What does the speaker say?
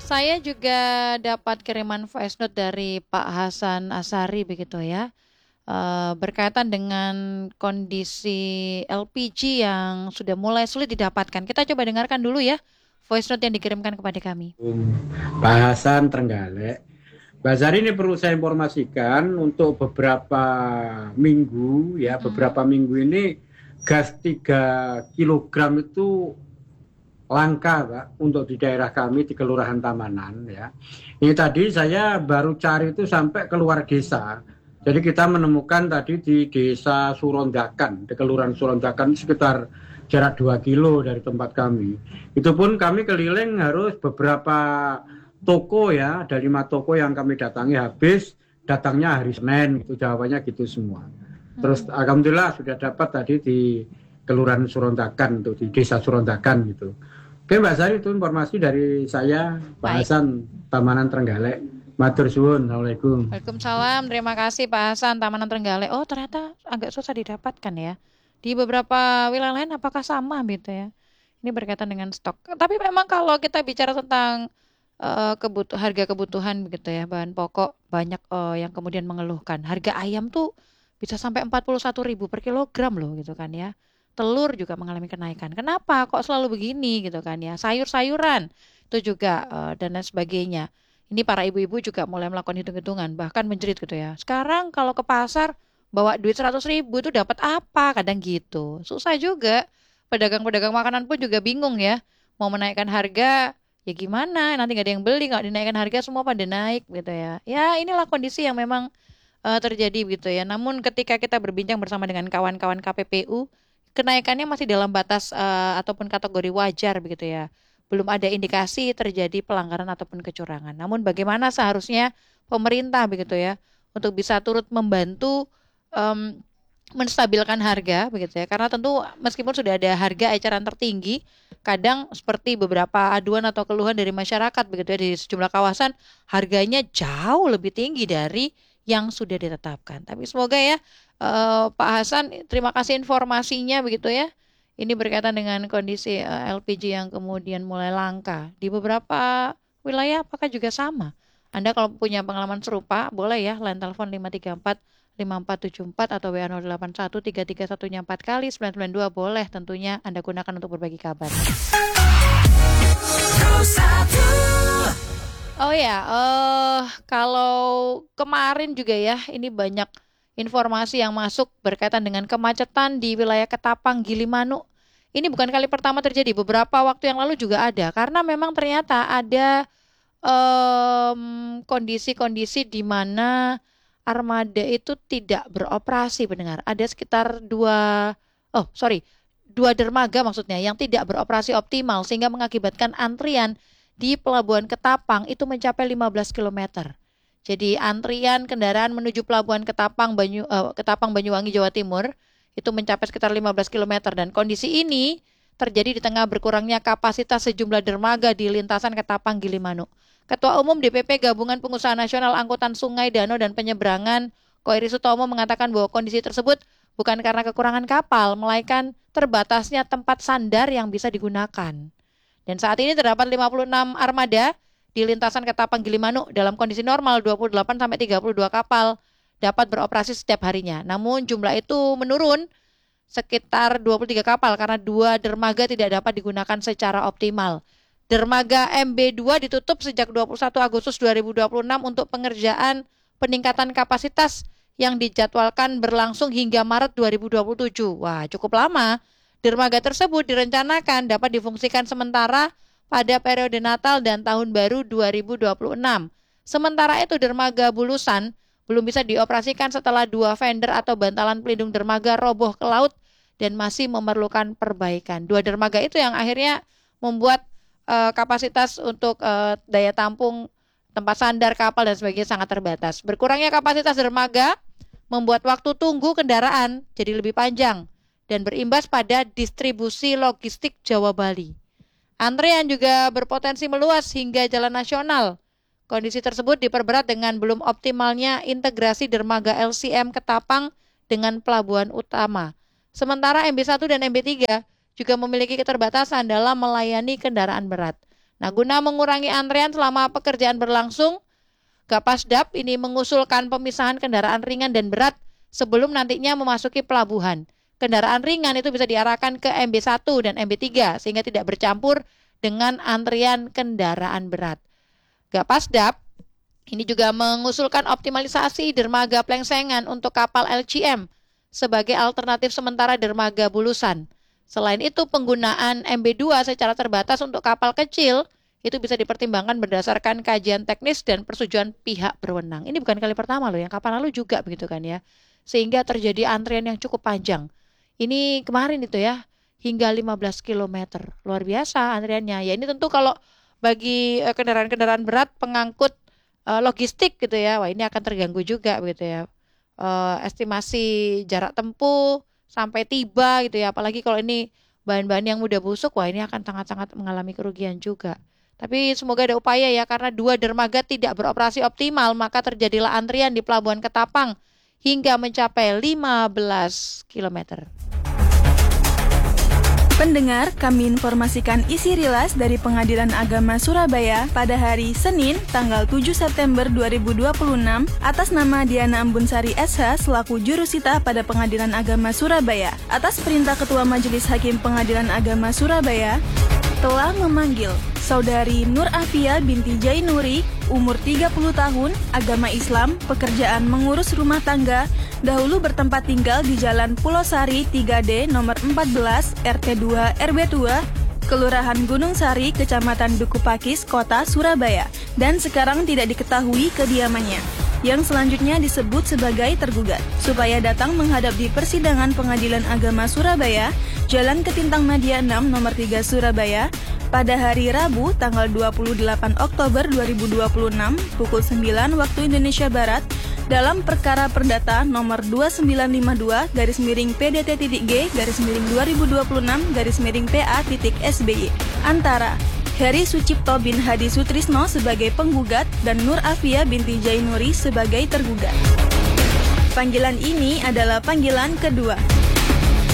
Saya juga dapat kiriman voice note dari Pak Hasan Asari begitu ya. Berkaitan dengan kondisi LPG yang sudah mulai sulit didapatkan. Kita coba dengarkan dulu ya voice note yang dikirimkan kepada kami. Bahasan Trenggalek. Bazar ini perlu saya informasikan untuk beberapa minggu ya, Mm-mm. beberapa minggu ini gas 3 kilogram itu langka Pak untuk di daerah kami di Kelurahan Tamanan ya. Ini tadi saya baru cari itu sampai keluar desa. Jadi kita menemukan tadi di desa Surondakan, di Kelurahan Surondakan sekitar jarak 2 kilo dari tempat kami. Itu pun kami keliling harus beberapa toko ya, ada 5 toko yang kami datangi habis, datangnya hari Senin, itu jawabannya gitu semua. Terus Mm-mm. alhamdulillah sudah dapat tadi di Kelurahan Surondakan, tuh di desa Surondakan gitu. Oke Mbak Sari, itu informasi dari saya, Pak Baik. Hasan, Tamanan Trenggalek. Matur suwun, Assalamualaikum. Waalaikumsalam. Terima kasih Pak Hasan, Tamanan Trenggalek. Oh, ternyata agak susah didapatkan ya. Di beberapa wilayah lain apakah sama gitu ya? Ini berkaitan dengan stok. Tapi memang kalau kita bicara tentang harga kebutuhan begitu ya, bahan pokok banyak yang kemudian mengeluhkan. Harga ayam tuh bisa sampai 41.000 per kilogram loh gitu kan ya. Telur juga mengalami kenaikan. Kenapa kok selalu begini gitu kan ya? Sayur-sayuran itu juga dan lain sebagainya. Ini para ibu-ibu juga mulai melakukan hitung-hitungan, bahkan menjerit gitu ya. Sekarang kalau ke pasar bawa duit 100.000 itu dapat apa? Kadang gitu. Susah juga. Pedagang-pedagang makanan pun juga bingung ya. Mau menaikkan harga, ya gimana? Nanti nggak ada yang beli, nggak dinaikkan harga semua pada naik gitu ya. Ya inilah kondisi yang memang terjadi gitu ya. Namun ketika kita berbincang bersama dengan kawan-kawan KPPU, kenaikannya masih dalam batas ataupun kategori wajar begitu ya. Belum ada indikasi terjadi pelanggaran ataupun kecurangan. Namun bagaimana seharusnya pemerintah begitu ya untuk bisa turut membantu em, menstabilkan harga begitu ya. Karena tentu meskipun sudah ada harga eceran tertinggi, kadang seperti beberapa aduan atau keluhan dari masyarakat begitu ya di sejumlah kawasan harganya jauh lebih tinggi dari yang sudah ditetapkan. Tapi semoga ya Pak Hasan, terima kasih informasinya begitu ya. Ini berkaitan dengan kondisi LPG yang kemudian mulai langka di beberapa wilayah. Apakah juga sama? Anda kalau punya pengalaman serupa, boleh ya line telepon 534 5474 atau WA 081 331-nya 4 kali 992 boleh tentunya Anda gunakan untuk berbagi kabar. Oh ya, kalau kemarin juga ya, ini banyak informasi yang masuk berkaitan dengan kemacetan di wilayah Ketapang, Gilimanuk. Ini bukan kali pertama terjadi, beberapa waktu yang lalu juga ada, karena memang ternyata ada kondisi-kondisi di mana armada itu tidak beroperasi, pendengar. Ada sekitar oh sorry, dua dermaga maksudnya yang tidak beroperasi optimal sehingga mengakibatkan antrian di Pelabuhan Ketapang itu mencapai 15 kilometer. Jadi antrian kendaraan menuju Pelabuhan Ketapang Banyuwangi Jawa Timur itu mencapai sekitar 15 kilometer dan kondisi ini terjadi di tengah berkurangnya kapasitas sejumlah dermaga di lintasan Ketapang Gilimanuk. Ketua Umum DPP Gabungan Pengusaha Nasional Angkutan Sungai, Danau dan Penyeberangan, Koiri Sutomo mengatakan bahwa kondisi tersebut bukan karena kekurangan kapal, melainkan terbatasnya tempat sandar yang bisa digunakan. Dan saat ini terdapat 56 armada di lintasan Ketapang Gilimanuk dalam kondisi normal 28 sampai 32 kapal dapat beroperasi setiap harinya. Namun jumlah itu menurun sekitar 23 kapal karena dua dermaga tidak dapat digunakan secara optimal. Dermaga MB2 ditutup sejak 21 Agustus 2026 untuk pengerjaan peningkatan kapasitas yang dijadwalkan berlangsung hingga Maret 2027. Wah, cukup lama. Dermaga tersebut direncanakan dapat difungsikan sementara pada periode Natal dan Tahun Baru 2026. Sementara itu dermaga Bulusan belum bisa dioperasikan setelah dua fender atau bantalan pelindung dermaga roboh ke laut dan masih memerlukan perbaikan. Dua dermaga itu yang akhirnya membuat kapasitas untuk daya tampung tempat sandar kapal dan sebagainya sangat terbatas. Berkurangnya kapasitas dermaga membuat waktu tunggu kendaraan jadi lebih panjang dan berimbas pada distribusi logistik Jawa Bali. Antrean juga berpotensi meluas hingga jalan nasional. Kondisi tersebut diperberat dengan belum optimalnya integrasi dermaga LCM Ketapang dengan pelabuhan utama. Sementara MB1 dan MB3 juga memiliki keterbatasan dalam melayani kendaraan berat. Nah, guna mengurangi antrean selama pekerjaan berlangsung, Gapasdap ini mengusulkan pemisahan kendaraan ringan dan berat sebelum nantinya memasuki pelabuhan. Kendaraan ringan itu bisa diarahkan ke MB1 dan MB3 sehingga tidak bercampur dengan antrian kendaraan berat. Gapasdap ini juga mengusulkan optimalisasi dermaga plengsengan untuk kapal LCM sebagai alternatif sementara dermaga bulusan. Selain itu, penggunaan MB2 secara terbatas untuk kapal kecil itu bisa dipertimbangkan berdasarkan kajian teknis dan persetujuan pihak berwenang. Ini bukan kali pertama loh, yang kapan lalu juga begitu kan ya. Sehingga terjadi antrian yang cukup panjang. Ini kemarin itu ya, hingga 15 km. Luar biasa antriannya. Ya ini tentu kalau bagi kendaraan-kendaraan berat pengangkut logistik gitu ya, wah ini akan terganggu juga begitu ya. Estimasi jarak tempuh sampai tiba gitu ya, apalagi kalau ini bahan-bahan yang mudah busuk, wah ini akan sangat-sangat mengalami kerugian juga. Tapi semoga ada upaya ya, karena 2 dermaga tidak beroperasi optimal, maka terjadilah antrian di Pelabuhan Ketapang hingga mencapai 15 km. Pendengar, kami informasikan isi rilas dari Pengadilan Agama Surabaya pada hari Senin, tanggal 7 September 2026 atas nama Diana Ambunsari SH selaku jurusita pada Pengadilan Agama Surabaya. Atas perintah Ketua Majelis Hakim Pengadilan Agama Surabaya, telah memanggil Saudari Nur Afia binti Jainuri, umur 30 tahun, agama Islam, pekerjaan mengurus rumah tangga, dahulu bertempat tinggal di Jalan Pulau Sari 3D nomor 14 RT 2 RW 2, Kelurahan Gunung Sari, Kecamatan Duku Pakis, Kota Surabaya, dan sekarang tidak diketahui kediamannya, yang selanjutnya disebut sebagai tergugat, supaya datang menghadap di persidangan Pengadilan Agama Surabaya, Jalan Ketintang Media 6 nomor 3 Surabaya, pada hari Rabu tanggal 28 Oktober 2026 pukul 9 waktu Indonesia Barat dalam perkara perdata nomor 2952-P-2026-PA-SBY antara Heri Sucipto bin Hadi Sutrisno sebagai penggugat dan Nur Afia binti Jainuri sebagai tergugat. Panggilan ini adalah panggilan kedua.